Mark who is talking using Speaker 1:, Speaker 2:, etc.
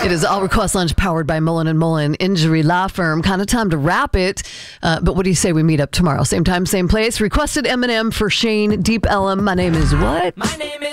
Speaker 1: It is All Request Lunch powered by Mullen & Mullen Injury Law Firm. Kind of time to wrap it. But what do you say we meet up tomorrow? Same time, same place. Requested Eminem for Shane Deep Ellum. My name is what?
Speaker 2: My name is